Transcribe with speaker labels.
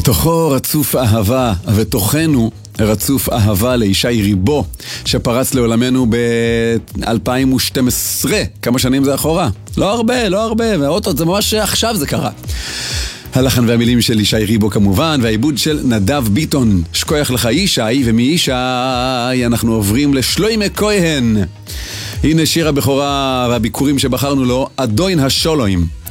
Speaker 1: תוכו רצוף אהבה, ותוכנו רצוף אהבה לישי ריבו, שפרץ לעולמנו ב-2012. כמה שנים זה אחורה? לא הרבה, והאוטו זה ממש עכשיו זה קרה. הלחן והמילים של ישי ריבו כמובן, והעיבוד של נדב ביטון. שכוייך לך ישי, ומישי אנחנו עוברים לשלוימה כהן. הנה שיר הבכורה והביקורים שבחרנו לו, אדוין השולוים.